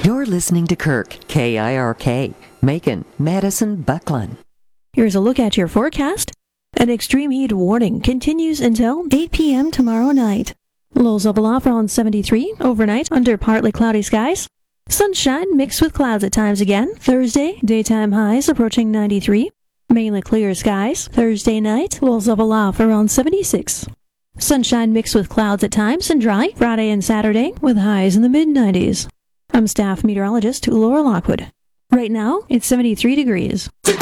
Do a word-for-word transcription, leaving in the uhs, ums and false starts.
You're listening to Kirk, K I R K, Macon, Madison, Buckland. Here's a look at your forecast. An extreme heat warning continues until eight p.m. tomorrow night. Lows of aloft around seventy-three overnight under partly cloudy skies. Sunshine mixed with clouds at times again. Thursday, daytime highs approaching ninety-three. Mainly clear skies. Thursday night, lows of aloft around seventy-six. Sunshine mixed with clouds at times and dry. Friday and Saturday with highs in the mid nineties. I'm staff meteorologist Laura Lockwood. Right now, it's seventy-three degrees.